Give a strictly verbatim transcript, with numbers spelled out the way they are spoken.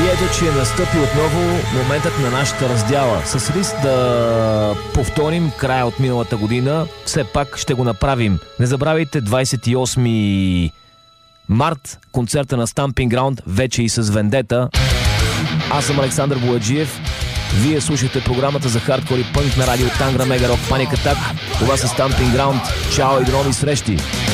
ето, че настъпи отново моментът на нашата раздяла. С риск да повторим края от миналата година, все пак ще го направим. Не забравяйте, двадесет и осми март, концерта на Stamping Ground, вече и с Вендета. Аз съм Александър Бояджиев. Вие слушате програмата за хардкор и пънк на радио Тангра Мега Рок Паник Атак. Това са Stamping Ground. Чао и до нови срещи!